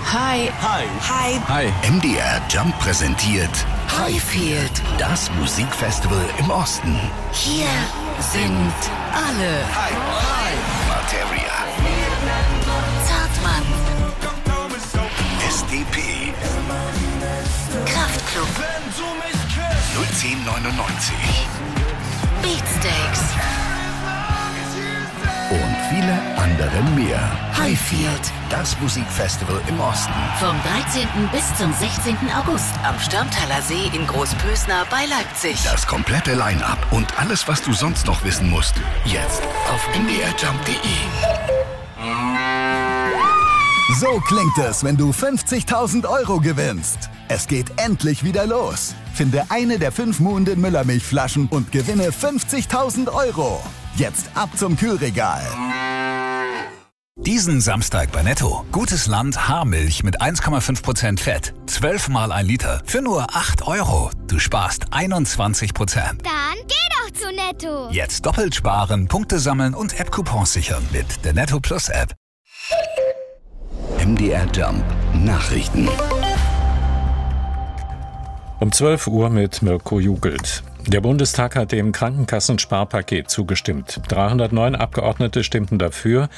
Hi. Hi. Hi. Hi. MDR Jump präsentiert Highfield. Das Musikfestival im Osten. Hier sind alle. Hi. Materia. Zartmann. SDP. Kraftklub. 01099. Beatsteaks. Und viele andere mehr. Highfield. Das Musikfestival im Osten. Vom 13. bis zum 16. August am Störmtaler See in Großpösner bei Leipzig. Das komplette Line-Up und alles, was du sonst noch wissen musst. Jetzt auf mdrjump.de. So klingt es, wenn du 50.000 € gewinnst. Es geht endlich wieder los. Finde eine der 5 Muhnden Müllermilchflaschen und gewinne 50.000 €. Jetzt ab zum Kühlregal. Diesen Samstag bei Netto. Gutes Land Haarmilch mit 1,5% Fett. 12 mal 1 Liter für nur 8 €. Du sparst 21%. Dann geh doch zu Netto. Jetzt doppelt sparen, Punkte sammeln und App-Coupons sichern mit der Netto Plus App. MDR Jump Nachrichten. Um 12 Uhr mit Mirko Jugelt. Der Bundestag hat dem Krankenkassensparpaket zugestimmt. 309 Abgeordnete stimmten dafür,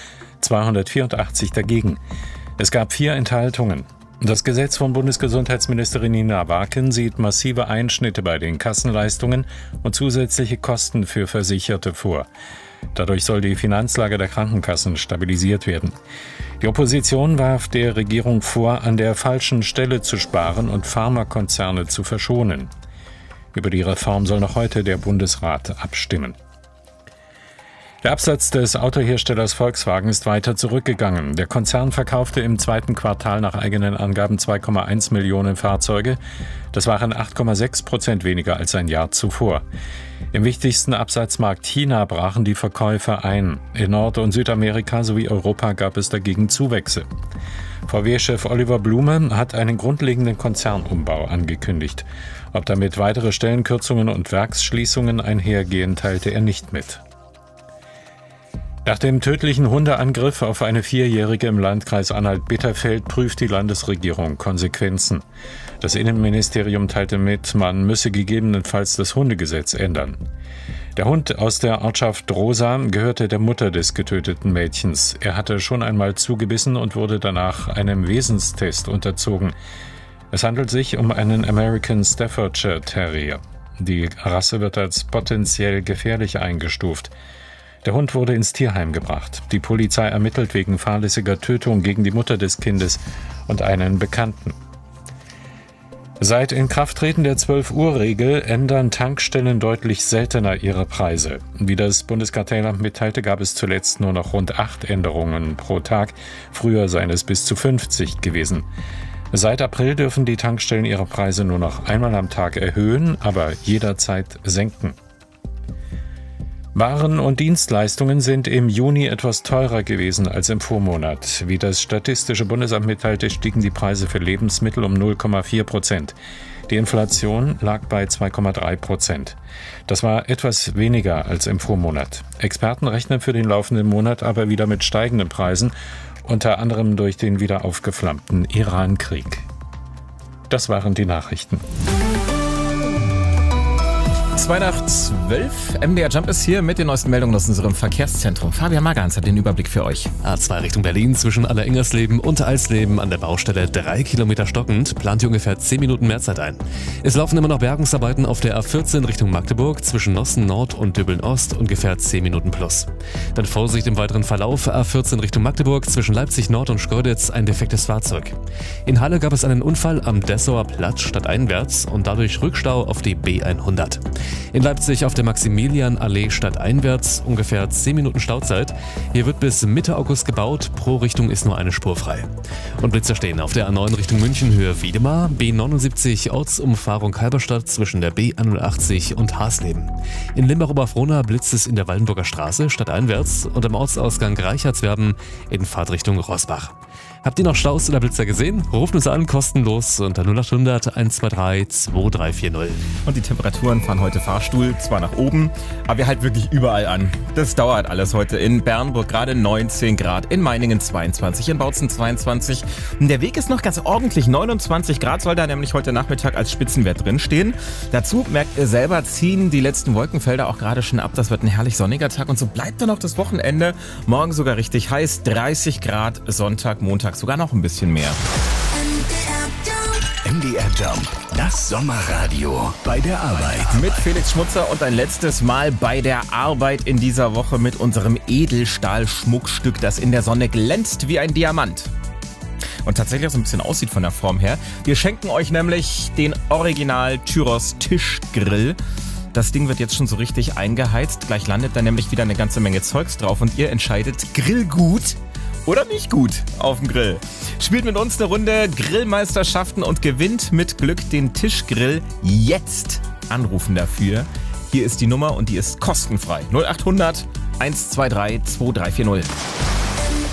284 dagegen. Es gab 4 Enthaltungen. Das Gesetz von Bundesgesundheitsministerin Nina Waken sieht massive Einschnitte bei den Kassenleistungen und zusätzliche Kosten für Versicherte vor. Dadurch soll die Finanzlage der Krankenkassen stabilisiert werden. Die Opposition warf der Regierung vor, an der falschen Stelle zu sparen und Pharmakonzerne zu verschonen. Über die Reform soll noch heute der Bundesrat abstimmen. Der Absatz des Autoherstellers Volkswagen ist weiter zurückgegangen. Der Konzern verkaufte im 2. Quartal nach eigenen Angaben 2,1 Millionen Fahrzeuge. Das waren 8,6% weniger als ein Jahr zuvor. Im wichtigsten Absatzmarkt China brachen die Verkäufe ein. In Nord- und Südamerika sowie Europa gab es dagegen Zuwächse. VW-Chef Oliver Blume hat einen grundlegenden Konzernumbau angekündigt. Ob damit weitere Stellenkürzungen und Werksschließungen einhergehen, teilte er nicht mit. Nach dem tödlichen Hundeangriff auf eine 4-Jährige im Landkreis Anhalt-Bitterfeld prüft die Landesregierung Konsequenzen. Das Innenministerium teilte mit, man müsse gegebenenfalls das Hundegesetz ändern. Der Hund aus der Ortschaft Rosa gehörte der Mutter des getöteten Mädchens. Er hatte schon einmal zugebissen und wurde danach einem Wesenstest unterzogen. Es handelt sich um einen American Staffordshire Terrier. Die Rasse wird als potenziell gefährlich eingestuft. Der Hund wurde ins Tierheim gebracht. Die Polizei ermittelt wegen fahrlässiger Tötung gegen die Mutter des Kindes und einen Bekannten. Seit Inkrafttreten der 12-Uhr-Regel ändern Tankstellen deutlich seltener ihre Preise. Wie das Bundeskartellamt mitteilte, gab es zuletzt nur noch rund 8 Änderungen pro Tag. Früher seien es bis zu 50 gewesen. Seit April dürfen die Tankstellen ihre Preise nur noch einmal am Tag erhöhen, aber jederzeit senken. Waren und Dienstleistungen sind im Juni etwas teurer gewesen als im Vormonat. Wie das Statistische Bundesamt mitteilte, stiegen die Preise für Lebensmittel um 0,4%. Die Inflation lag bei 2,3%. Das war etwas weniger als im Vormonat. Experten rechnen für den laufenden Monat aber wieder mit steigenden Preisen, unter anderem durch den wieder aufgeflammten Iran-Krieg. Das waren die Nachrichten. 2:12. MDR Jump ist hier mit den neuesten Meldungen aus unserem Verkehrszentrum. Fabian Magans hat den Überblick für euch. A2 Richtung Berlin zwischen Alleringgersleben und Alsleben an der Baustelle 3 Kilometer stockend. Plant ihr ungefähr 10 Minuten Mehrzeit ein. Es laufen immer noch Bergungsarbeiten auf der A14 Richtung Magdeburg zwischen Nossen Nord und Döbeln Ost, ungefähr 10 Minuten plus. Dann Vorsicht im weiteren Verlauf. A14 Richtung Magdeburg zwischen Leipzig Nord und Schkeuditz ein defektes Fahrzeug. In Halle gab es einen Unfall am Dessauer Platz stadteinwärts und dadurch Rückstau auf die B100. In Leipzig auf der Maximilianallee stadteinwärts ungefähr 10 Minuten Stauzeit. Hier wird bis Mitte August gebaut, pro Richtung ist nur eine Spur frei. Und Blitzer stehen auf der A9 Richtung München Höhe Wiedemar, B79 Ortsumfahrung Halberstadt zwischen der B81 und Hasleben. In Limbach-Oberfrohna blitzt es in der Waldenburger Straße stadteinwärts und am Ortsausgang Reichertswerden in Fahrtrichtung Rosbach. Habt ihr noch Staus oder Blitzer gesehen? Ruft uns an, kostenlos unter 0800 123 2340. Und die Temperaturen fahren heute heute Fahrstuhl, zwar nach oben, aber wir halten wirklich überall an. Das dauert alles heute. In Bernburg gerade 19 Grad, in Meiningen 22, in Bautzen 22. Und der Weg ist noch ganz ordentlich. 29 Grad soll da nämlich heute Nachmittag als Spitzenwert drinstehen. Dazu, merkt ihr selber, ziehen die letzten Wolkenfelder auch gerade schon ab. Das wird ein herrlich sonniger Tag und so bleibt dann auch das Wochenende. Morgen sogar richtig heiß, 30 Grad, Sonntag, Montag sogar noch ein bisschen mehr. MDR Jump, das Sommerradio bei der Arbeit. Mit Felix Schmutzer und ein letztes Mal bei der Arbeit in dieser Woche mit unserem Edelstahl-Schmuckstück, das in der Sonne glänzt wie ein Diamant. Und tatsächlich auch so ein bisschen aussieht von der Form her. Wir schenken euch nämlich den Original Tyros Tischgrill. Das Ding wird jetzt schon so richtig eingeheizt. Gleich landet da nämlich wieder eine ganze Menge Zeugs drauf und ihr entscheidet Grillgut oder nicht gut auf dem Grill. Spielt mit uns eine Runde Grillmeisterschaften und gewinnt mit Glück den Tischgrill. Jetzt anrufen dafür. Hier ist die Nummer und die ist kostenfrei. 0800 123 2340.